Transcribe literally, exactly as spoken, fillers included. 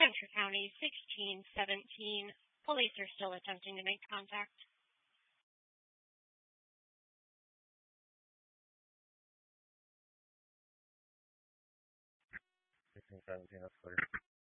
Centre County sixteen seventeen. Police are still attempting to make contact. sixteen seventeen, that's clear.